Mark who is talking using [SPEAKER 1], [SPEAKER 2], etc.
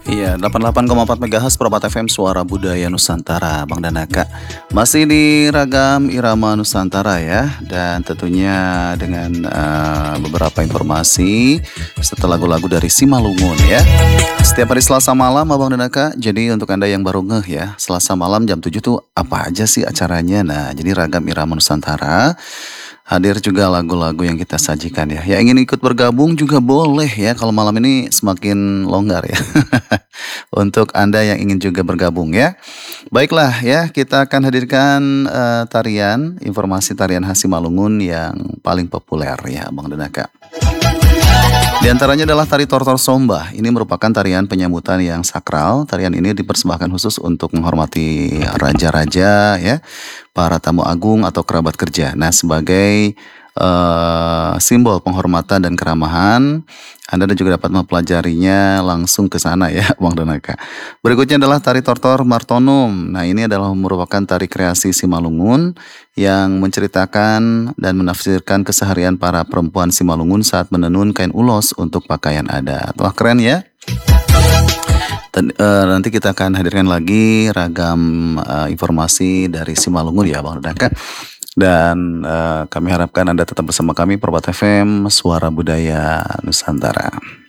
[SPEAKER 1] Iya, 88,4 MHz Permata FM Suara Budaya Nusantara, Bang dan Aka. Masih di ragam irama Nusantara ya, dan tentunya dengan beberapa informasi setelah lagu-lagu dari Simalungun ya. Setiap hari Selasa malam, Abang dan Aka. Jadi untuk Anda yang baru ngeh ya, Selasa malam jam 7 tuh apa aja sih acaranya? Nah, jadi ragam irama Nusantara. Hadir juga lagu-lagu yang kita sajikan ya. Yang ingin ikut bergabung juga boleh ya. Kalau malam ini semakin longgar ya. Untuk Anda yang ingin juga bergabung ya. Baiklah ya, kita akan hadirkan informasi tarian khas Simalungun yang paling populer ya, Bang Denaka. Di antaranya adalah tari Tortor Somba. Ini merupakan tarian penyambutan yang sakral. Tarian ini dipersembahkan khusus untuk menghormati raja-raja ya, para tamu agung atau kerabat kerja. Nah, sebagai simbol penghormatan dan keramahan, Anda juga dapat mempelajarinya langsung ke sana ya, Bang Donaka. Berikutnya adalah tari Tortor Martonum. Nah, ini adalah merupakan tari kreasi Simalungun yang menceritakan dan menafsirkan keseharian para perempuan Simalungun saat menenun kain ulos untuk pakaian adat. Wah, keren ya. Nanti kita akan hadirkan lagi ragam informasi dari Simalungun ya, Bang Donaka. Dan kami harapkan Anda tetap bersama kami Permata FM Suara Budaya Nusantara.